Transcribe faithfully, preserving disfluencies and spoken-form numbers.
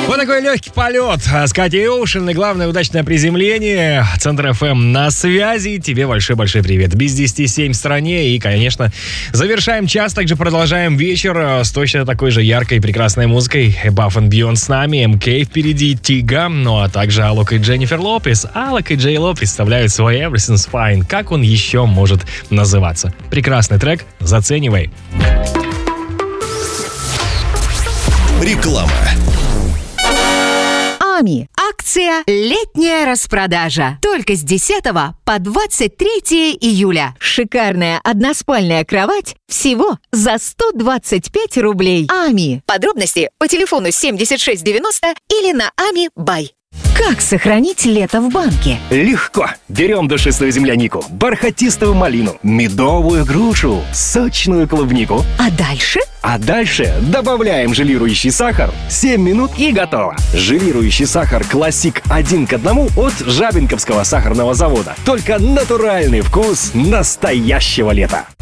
Вот такой легкий полет с Катей Оушен и главное удачное приземление. Центр эф эм на связи. Тебе большой-большой привет. Без десяти семь в стране. И, конечно, завершаем час. Также продолжаем вечер с точно такой же яркой и прекрасной музыкой. Above and Beyond с нами. эм кей впереди, Тига. Ну а также Алок и Дженнифер Лопес. Алок и Джей Ло представляют свой Everything's Fine. Как он еще может называться? Прекрасный трек. Заценивай. Реклама. Ами. Акция «Летняя распродажа». Только с десятого по двадцать третье июля. Шикарная односпальная кровать всего за сто двадцать пять рублей. Ами. Подробности по телефону семьдесят шесть девяносто или на Ами Бай. Как сохранить лето в банке? Легко. Берем душистую землянику, бархатистую малину, медовую грушу, сочную клубнику. А дальше? А дальше добавляем желирующий сахар. семь минут и готово. Желирующий сахар «Классик» один к одному от Жабинковского сахарного завода. Только натуральный вкус настоящего лета.